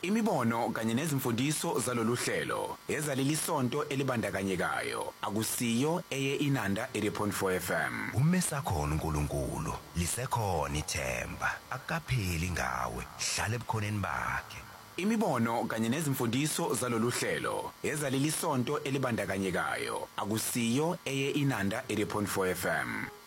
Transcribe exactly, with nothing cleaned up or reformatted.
Imibono kanye nezimfundiso zalolu hlelo ezaleli sonto elibandakanyekayo akusiyo eye Inanda eighty point four F M. Umesa khona uNkulunkulu lisekhona ithemba akapheli ngawe hlala ebukhoneni bakhe. Imibono kanye nezimfundiso zalolu hlelo ezaleli sonto elibandakanyekayo akusiyo eye Inanda eighty point four F M.